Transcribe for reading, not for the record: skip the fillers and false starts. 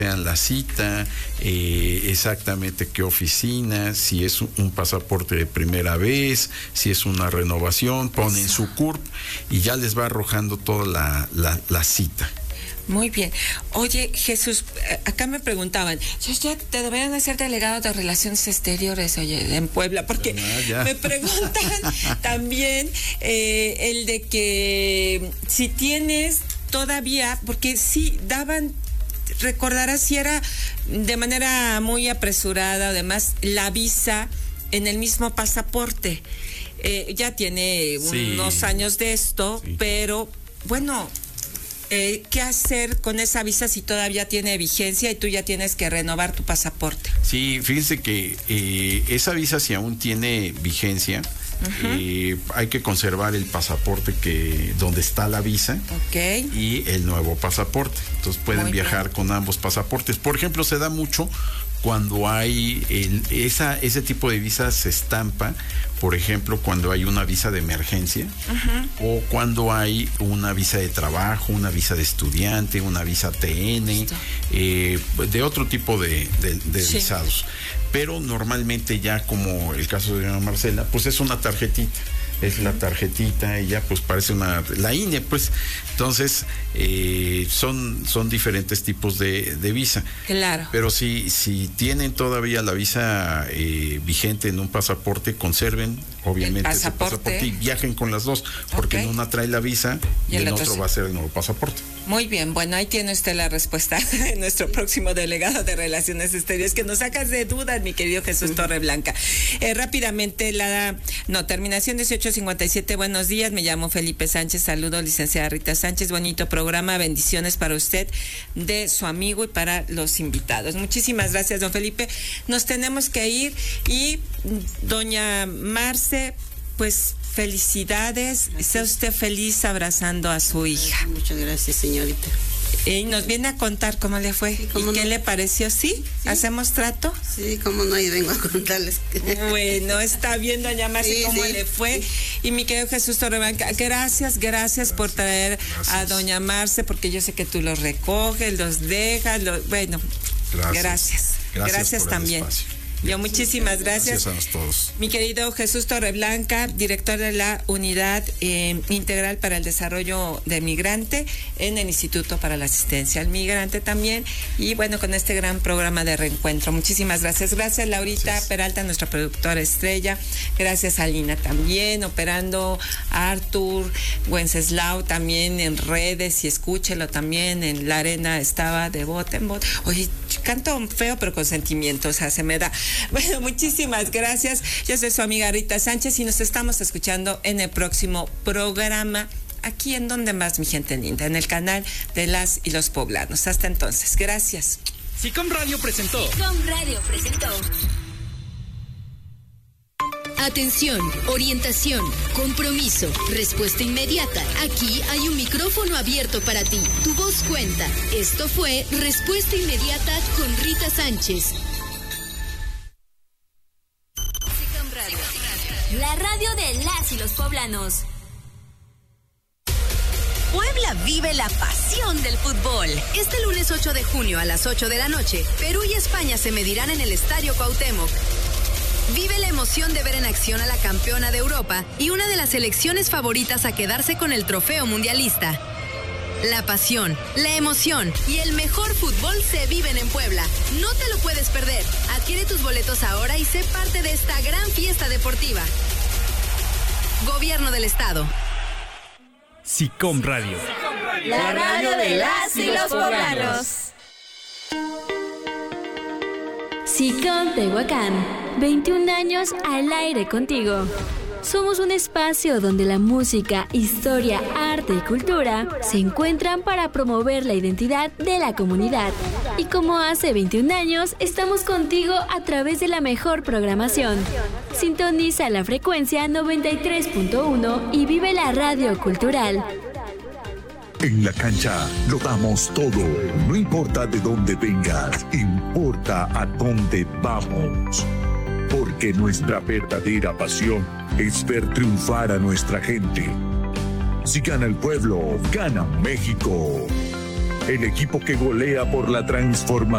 vean la cita, exactamente qué oficina, si es un pasaporte de primera vez, si es una renovación, ponen su CURP y ya les va arrojando toda la cita. Muy bien. Oye, Jesús, acá me preguntaban, ya te deberían hacer delegado de Relaciones Exteriores, oye, en Puebla, porque me preguntan también el de que si tienes todavía, porque sí daban, recordarás si era de manera muy apresurada, además, la visa en el mismo pasaporte. Ya tiene unos años de esto, pero bueno, ¿qué hacer con esa visa si todavía tiene vigencia y tú ya tienes que renovar tu pasaporte? Sí, fíjense que esa visa, si aún tiene vigencia, hay que conservar el pasaporte donde está la visa y el nuevo pasaporte. Entonces pueden viajar con ambos pasaportes. Por ejemplo, se da mucho cuando hay ese tipo de visa se estampa, por ejemplo, cuando hay una visa de emergencia o cuando hay una visa de trabajo, una visa de estudiante, una visa TN, de otro tipo de visados. Pero normalmente ya, como el caso de Marcela, pues es una tarjetita. Es la tarjetita y ya pues parece la INE, pues. Entonces, son diferentes tipos de visa. Claro. Pero si tienen todavía la visa vigente en un pasaporte, conserven obviamente ese pasaporte y viajen con las dos, porque en una trae la visa y en otro va a ser el nuevo pasaporte. Muy bien, bueno, ahí tiene usted la respuesta de nuestro próximo delegado de Relaciones Exteriores, que nos sacas de dudas, mi querido Jesús Torreblanca. Rápidamente, terminación 1857, buenos días, me llamo Felipe Sánchez, saludo, licenciada Rita Sánchez, bonito programa, bendiciones para usted, de su amigo y para los invitados. Muchísimas gracias, don Felipe. Nos tenemos que ir y doña Marce, pues felicidades, sea usted feliz abrazando a su hija. Muchas gracias, señorita. Y nos viene a contar cómo le fue. Sí, ¿y qué le pareció? ¿Sí? ¿Hacemos trato? Sí, cómo no, y vengo a contarles. Bueno, está bien, doña Marce, cómo le fue. Sí. Y mi querido Jesús Torreblanca, gracias por traer a doña Marce, porque yo sé que tú los recoges, los dejas, bueno, gracias también. Yo muchísimas gracias. Gracias a todos. Mi querido Jesús Torreblanca, director de la Unidad Integral para el Desarrollo del Migrante en el Instituto para la Asistencia al Migrante también. Y bueno, con este gran programa de reencuentro. Muchísimas gracias. Gracias, Laurita Peralta, nuestra productora estrella. Gracias a Lina también, operando a Artur Wenceslao también en redes, y escúchelo también en La Arena, estaba de bote en bote. Oye, canto feo pero con sentimiento, o sea, se me da. Bueno, muchísimas gracias. Yo soy su amiga Rita Sánchez y nos estamos escuchando en el próximo programa. Aquí en Donde Más, mi gente linda, en el canal de las y los poblanos. Hasta entonces, gracias. SICOM Radio presentó. Atención, orientación, compromiso, respuesta inmediata. Aquí hay un micrófono abierto para ti. Tu voz cuenta. Esto fue Respuesta Inmediata con Rita Sánchez. SICOM Radio, la radio de las y los poblanos. Puebla vive la pasión del fútbol. Este lunes 8 de junio a las 8 de la noche, Perú y España se medirán en el Estadio Cuauhtémoc. Vive la emoción de ver en acción a la campeona de Europa y una de las selecciones favoritas a quedarse con el trofeo mundialista. La pasión, la emoción y el mejor fútbol se viven en Puebla. No te lo puedes perder. Adquiere tus boletos ahora y sé parte de esta gran fiesta deportiva. Gobierno del Estado. SICOM Radio. La radio de las y los poblanos. SICOM Tehuacán, 21 años al aire contigo. Somos un espacio donde la música, historia, arte y cultura se encuentran para promover la identidad de la comunidad. Y como hace 21 años, estamos contigo a través de la mejor programación. Sintoniza la frecuencia 93.1 y vive la radio cultural. En la cancha lo damos todo. No importa de dónde vengas, importa a dónde vamos. Porque nuestra verdadera pasión es ver triunfar a nuestra gente. Si gana el pueblo, gana México. El equipo que golea por la transformación.